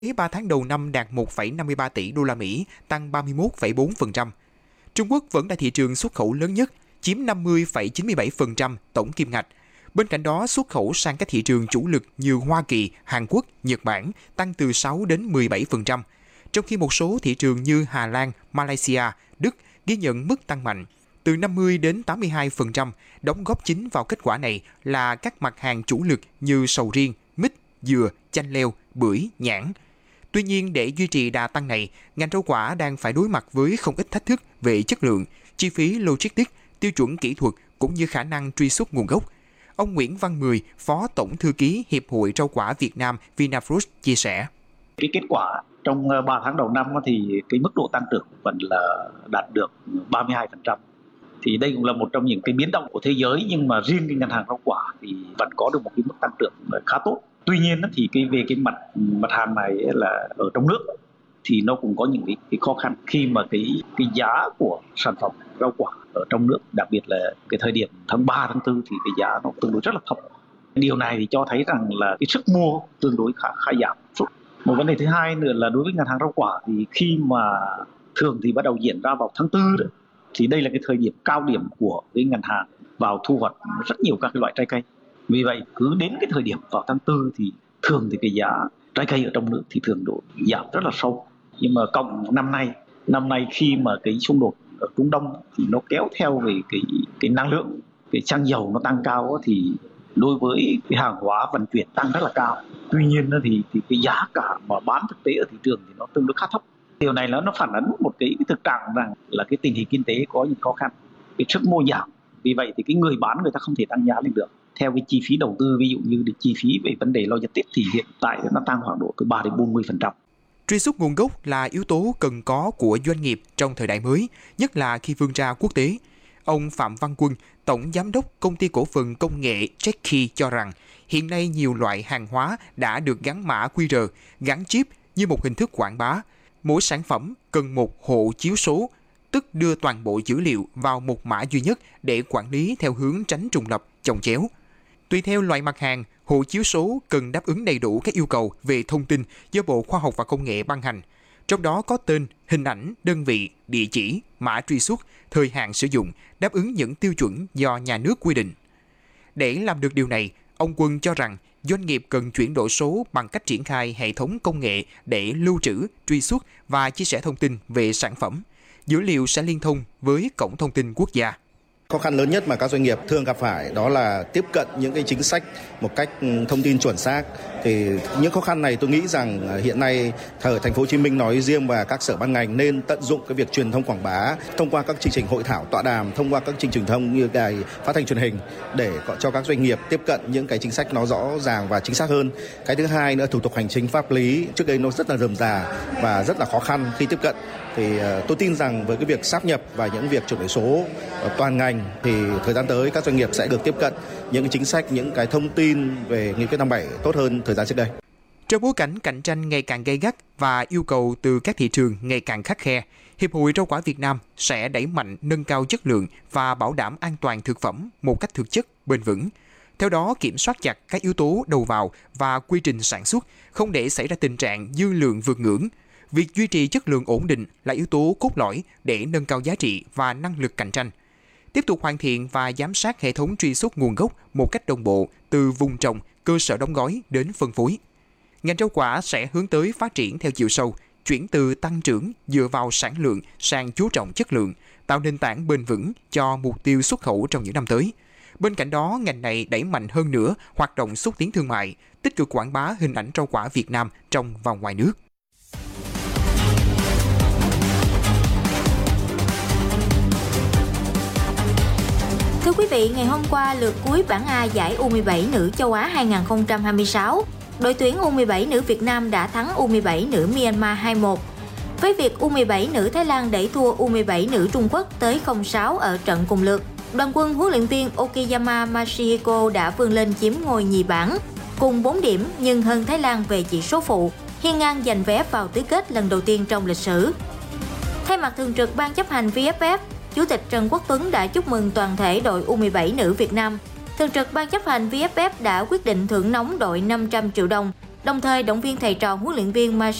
3 tháng đầu năm đạt 1,53 tỷ đô la Mỹ, tăng 31,4%. Trung Quốc vẫn là thị trường xuất khẩu lớn nhất, chiếm 50,97% tổng kim ngạch. Bên cạnh đó, xuất khẩu sang các thị trường chủ lực như Hoa Kỳ, Hàn Quốc, Nhật Bản tăng từ 6 đến 17%, trong khi một số thị trường như Hà Lan, Malaysia, Đức ghi nhận mức tăng mạnh từ 50 đến 82%. Đóng góp chính vào kết quả này là các mặt hàng chủ lực như sầu riêng, mít, dừa, chanh leo, bưởi, nhãn. Tuy nhiên, để duy trì đà tăng này, ngành rau quả đang phải đối mặt với không ít thách thức về chất lượng, chi phí logistics, tiêu chuẩn kỹ thuật cũng như khả năng truy xuất nguồn gốc. Ông Nguyễn Văn Mười, Phó Tổng Thư ký Hiệp hội Rau quả Việt Nam Vinafruit chia sẻ. Cái kết quả trong 3 tháng đầu năm thì cái mức độ tăng trưởng vẫn là đạt được 32%. Thì đây cũng là một trong những cái biến động của thế giới, nhưng mà riêng cái ngành hàng rau quả thì vẫn có được một cái mức tăng trưởng khá tốt. Tuy nhiên thì về cái mặt hàng này là ở trong nước thì nó cũng có những cái khó khăn khi mà cái giá của sản phẩm rau quả ở trong nước, đặc biệt là cái thời điểm tháng 3, tháng 4 thì cái giá nó tương đối rất là thấp. Điều này thì cho thấy rằng là cái sức mua tương đối khá giảm. Một vấn đề thứ hai nữa là đối với ngành hàng rau quả thì khi mà thường thì bắt đầu diễn ra vào tháng 4 rồi, thì đây là cái thời điểm cao điểm của cái ngành hàng vào thu hoạch rất nhiều các cái loại trái cây. Vì vậy cứ đến cái thời điểm vào tháng 4 thì thường thì cái giá trái cây ở trong nước thì thường độ giảm rất là sâu. Nhưng mà cộng năm nay khi mà cái xung đột ở Trung Đông thì nó kéo theo về cái năng lượng, cái xăng dầu nó tăng cao thì đối với cái hàng hóa vận chuyển tăng rất là cao. Tuy nhiên thì cái giá cả mà bán thực tế ở thị trường thì nó tương đối khá thấp. Điều này nó phản ánh một cái thực trạng rằng là cái tình hình kinh tế có những khó khăn, cái sức mua giảm. Vì vậy thì cái người bán người ta không thể tăng giá lên được. Theo cái chi phí đầu tư, ví dụ như chi phí về vấn đề logistics thì hiện tại nó tăng khoảng độ từ 3 đến 40%. Truy xuất nguồn gốc là yếu tố cần có của doanh nghiệp trong thời đại mới, nhất là khi vươn ra quốc tế. Ông Phạm Văn Quân, Tổng Giám đốc Công ty Cổ phần Công nghệ Techkey cho rằng hiện nay nhiều loại hàng hóa đã được gắn mã QR, gắn chip như một hình thức quảng bá. Mỗi sản phẩm cần một hộ chiếu số, tức đưa toàn bộ dữ liệu vào một mã duy nhất để quản lý theo hướng tránh trùng lập, chồng chéo. Tùy theo loại mặt hàng, hộ chiếu số cần đáp ứng đầy đủ các yêu cầu về thông tin do Bộ Khoa học và Công nghệ ban hành. Trong đó có tên, hình ảnh, đơn vị, địa chỉ, mã truy xuất, thời hạn sử dụng, đáp ứng những tiêu chuẩn do nhà nước quy định. Để làm được điều này, ông Quân cho rằng doanh nghiệp cần chuyển đổi số bằng cách triển khai hệ thống công nghệ để lưu trữ, truy xuất và chia sẻ thông tin về sản phẩm. Dữ liệu sẽ liên thông với Cổng Thông tin Quốc gia. Khó khăn lớn nhất mà các doanh nghiệp thường gặp phải đó là tiếp cận những cái chính sách một cách thông tin chuẩn xác. Thì những khó khăn này tôi nghĩ rằng hiện nay ở thành phố Hồ Chí Minh nói riêng và các sở ban ngành nên tận dụng cái việc truyền thông quảng bá thông qua các chương trình hội thảo, tọa đàm, thông qua các chương trình truyền thông như đài phát thanh truyền hình để cho các doanh nghiệp tiếp cận những cái chính sách nó rõ ràng và chính xác hơn. Cái thứ hai nữa, thủ tục hành chính pháp lý trước đây nó rất là rườm rà và rất là khó khăn khi tiếp cận. Thì tôi tin rằng với cái việc sáp nhập và những việc chuyển đổi số toàn ngành thì thời gian tới các doanh nghiệp sẽ được tiếp cận những cái chính sách, những cái thông tin về nghị quyết 57 tốt hơn thời gian trước đây. Trong bối cảnh cạnh tranh ngày càng gay gắt và yêu cầu từ các thị trường ngày càng khắt khe, Hiệp hội Rau quả Việt Nam sẽ đẩy mạnh nâng cao chất lượng và bảo đảm an toàn thực phẩm một cách thực chất, bền vững. Theo đó, kiểm soát chặt các yếu tố đầu vào và quy trình sản xuất, không để xảy ra tình trạng dư lượng vượt ngưỡng. Việc duy trì chất lượng ổn định là yếu tố cốt lõi để nâng cao giá trị và năng lực cạnh tranh. Tiếp tục hoàn thiện và giám sát hệ thống truy xuất nguồn gốc một cách đồng bộ từ vùng trồng, cơ sở đóng gói đến phân phối. Ngành rau quả sẽ hướng tới phát triển theo chiều sâu, chuyển từ tăng trưởng dựa vào sản lượng sang chú trọng chất lượng, tạo nền tảng bền vững cho mục tiêu xuất khẩu trong những năm tới. Bên cạnh đó, ngành này đẩy mạnh hơn nữa hoạt động xúc tiến thương mại, tích cực quảng bá hình ảnh rau quả Việt Nam trong và ngoài nước. Thưa quý vị, ngày hôm qua lượt cuối bảng A giải U17 nữ châu Á 2026, đội tuyển U17 nữ Việt Nam đã thắng U17 nữ Myanmar 2-1. Với việc U17 nữ Thái Lan đẩy thua U17 nữ Trung Quốc tới 0-6 ở trận cùng lượt, đoàn quân huấn luyện viên Okayama Masahiko đã vươn lên chiếm ngôi nhì bảng, cùng 4 điểm nhưng hơn Thái Lan về chỉ số phụ, hiên ngang giành vé vào tứ kết lần đầu tiên trong lịch sử. Thay mặt thường trực ban chấp hành VFF, Chủ tịch Trần Quốc Tuấn đã chúc mừng toàn thể đội U17 nữ Việt Nam. Thường trực ban chấp hành VFF đã quyết định thưởng nóng đội 500 triệu đồng đồng thời động viên thầy trò huấn luyện viên